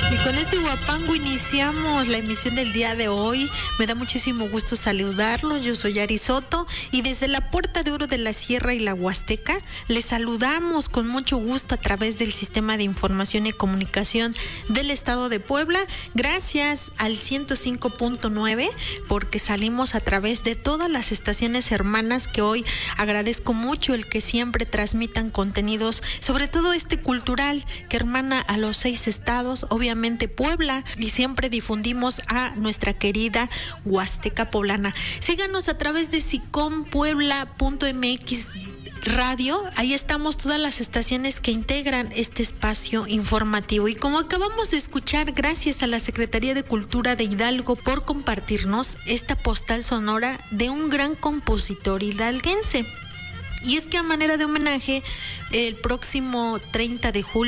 Y con este guapango iniciamos la emisión del día de hoy. Me da muchísimo gusto saludarlos. Yo soy Ari Soto y desde la Puerta de Oro de la Sierra y la Huasteca les saludamos con mucho gusto a través del Sistema de Información y Comunicación del Estado de Puebla. Gracias al 105.9 porque salimos a través de todas las estaciones hermanas que hoy agradezco mucho el que siempre transmitan contenidos, sobre todo este cultural que hermana a los 6 estados, obviamente Puebla, y siempre difundimos a nuestra querida Huasteca poblana. Síganos a través de sicompuebla.mx radio, ahí estamos todas las estaciones que integran este espacio informativo. Y como acabamos de escuchar, gracias a la Secretaría de Cultura de Hidalgo por compartirnos esta postal sonora de un gran compositor hidalguense. Y es que a manera de homenaje, el próximo 30 de julio